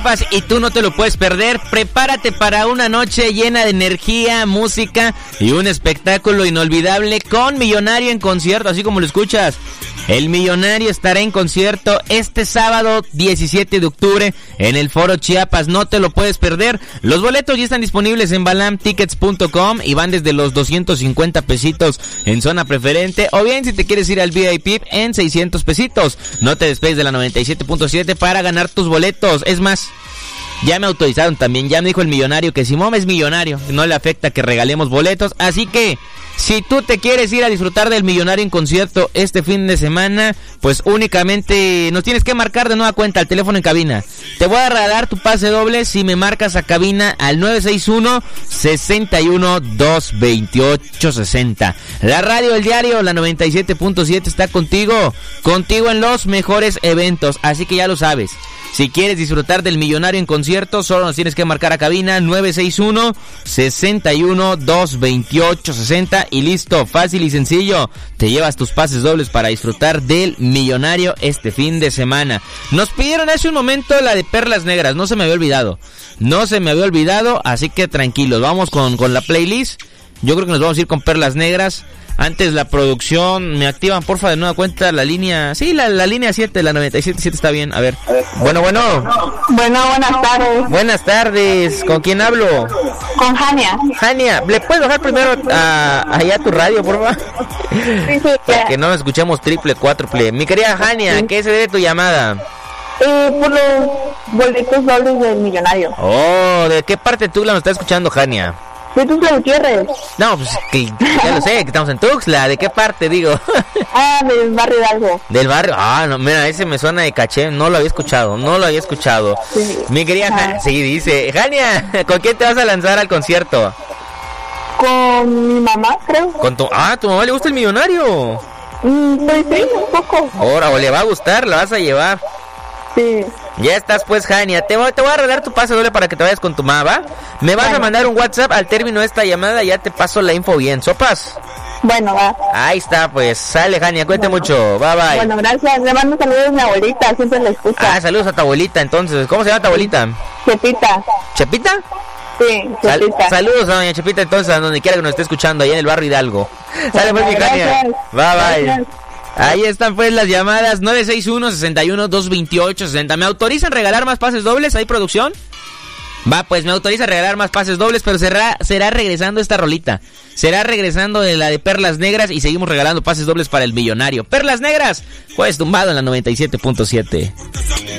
Y tú no te lo puedes perder. Prepárate para una noche llena de energía, música y un espectáculo inolvidable con Millonario en concierto, así como lo escuchas. El Millonario estará en concierto este sábado 17 de octubre en el Foro Chiapas. No te lo puedes perder. Los boletos ya están disponibles en balamtickets.com y van desde los 250 pesitos en zona preferente, o bien si te quieres ir al VIP en 600 pesitos. No te despegues de la 97.7 para ganar tus boletos. Es más, ya me autorizaron también, ya me dijo el Millonario que Simón es millonario, no le afecta que regalemos boletos, así que si tú te quieres ir a disfrutar del Millonario en concierto este fin de semana, pues únicamente nos tienes que marcar de nueva cuenta al teléfono en cabina. Te voy a regalar tu pase doble si me marcas a cabina al 961-61-228-60. La radio del diario, la 97.7 está contigo en los mejores eventos, así que ya lo sabes. Si quieres disfrutar del Millonario en concierto, solo nos tienes que marcar a cabina 961-61-228-60 y listo, fácil y sencillo. Te llevas tus pases dobles para disfrutar del Millonario este fin de semana. Nos pidieron hace un momento la de Perlas Negras, no se me había olvidado, así que tranquilos, vamos con la playlist. Yo creo que nos vamos a ir con Perlas Negras. Antes la producción, me activan porfa de nueva cuenta la línea, sí, la línea 7, la 97.7 está bien, a ver. Bueno. Bueno, buenas tardes. Buenas tardes, ¿con quién hablo? Con Jania. Jania, ¿le puedes bajar primero allá tu radio, porfa? Sí, para que no nos escuchemos triple, cuádruple. Mi querida Jania, ¿a qué se debe tu llamada? Por los boletos dobles del Millonario. Oh, ¿de qué parte de Tuxtla nos está escuchando, Jania? De Tuxtla Gutiérrez. No, pues que ya lo sé, que estamos en Tuxtla. ¿De qué parte, digo? Del barrio Hidalgo. Del barrio, no, mira, ese me suena de caché, no lo había escuchado. Sí. Mi querida sí, dice, Jania, ¿con quién te vas a lanzar al concierto? Con mi mamá, creo. ¿Con tu mamá le gusta el Millonario? Pues sí, un poco. Ahora, o le va a gustar, la vas a llevar. Sí. Ya estás pues, Jania, te voy a regalar tu pase doble para que te vayas con tu mamá, ¿va? Me vas a mandar un WhatsApp al término de esta llamada, ya te paso la info bien, ¿sopas? Bueno, va. Ahí está, pues, sale, Jania, cuídate mucho, bye bye. Bueno, gracias, le mando saludos a mi abuelita, siempre la escucha. Saludos a tu abuelita, entonces, ¿cómo se llama tu abuelita? Chepita. ¿Chepita? Sí, Chepita. Saludos a doña Chepita, entonces, a donde quiera que nos esté escuchando, allá en el barrio Hidalgo. Sale pues, mi Jania, bye bye. Gracias. Ahí están pues las llamadas 961-61-228-60. ¿Me autorizan regalar más pases dobles? ¿Hay producción? Va, pues me autoriza regalar más pases dobles, pero será regresando esta rolita. Será regresando de la de Perlas Negras y seguimos regalando pases dobles para el Millonario. Perlas Negras, jueves tumbado en la 97.7.